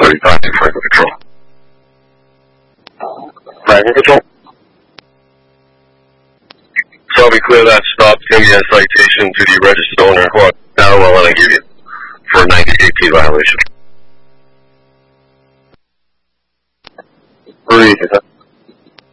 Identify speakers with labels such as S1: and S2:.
S1: 35 to Franklin Control. Franklin Control. So I'll be clear that stop. Give me a citation to the registered owner. What parallel will I give you for a 90-day violation? Read it.